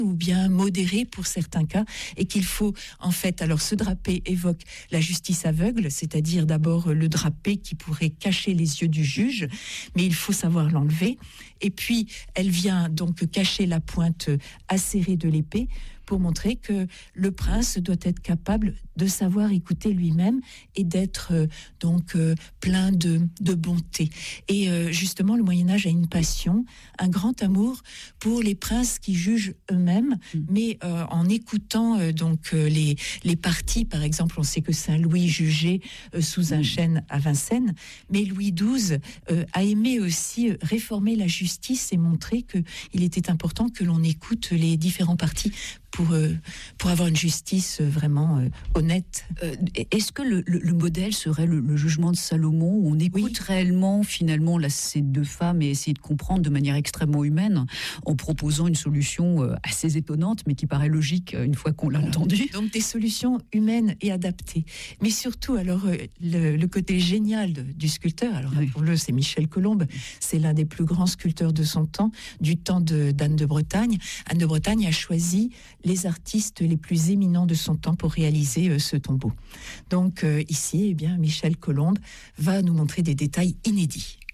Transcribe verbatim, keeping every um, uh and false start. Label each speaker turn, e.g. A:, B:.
A: ou bien modéré pour certains cas, et qu'il faut en fait, alors ce drapé évoque la justice aveugle, c'est-à-dire d'abord le drapé qui pourrait cacher les yeux du juge, mais il faut savoir l'enlever, et puis elle vient donc cacher la pointe acérée de l'épée pour montrer que le prince doit être capable de savoir écouter lui-même et d'être euh, donc euh, plein de, de bonté. Et euh, justement, le Moyen-Âge a une passion, un grand amour pour les princes qui jugent eux-mêmes, mmh. mais euh, en écoutant euh, donc euh, les, les parties. Par exemple, on sait que Saint-Louis jugeait euh, sous un chêne à Vincennes, mais Louis douze euh, a aimé aussi euh, réformer la justice et montrer qu'il était important que l'on écoute les différents partis pour, euh, pour avoir une justice vraiment euh, honnête.
B: Euh, est-ce que le, le, le modèle serait le, le jugement de Salomon, où on écoute oui. réellement finalement là, ces deux femmes et essayer de comprendre de manière extrêmement humaine, en proposant une solution euh, assez étonnante, mais qui paraît logique euh, une fois qu'on l'a
A: voilà.
B: entendue.
A: Donc des solutions humaines et adaptées. Mais surtout, alors euh, le, le côté génial de, du sculpteur, alors oui. pour le c'est Michel Colomb, c'est l'un des plus grands sculpteurs de son temps, du temps de, d'Anne de Bretagne. Anne de Bretagne a choisi les artistes les plus éminents de son temps pour réaliser euh, ce tombeau. Donc euh, ici, eh bien, Michel Colomb va nous montrer des détails inédits.